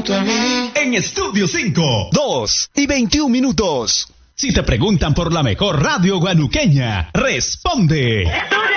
junto a mí. En Estudio 5, 2:21. Si te preguntan por la mejor radio guanuqueña, responde. Estudio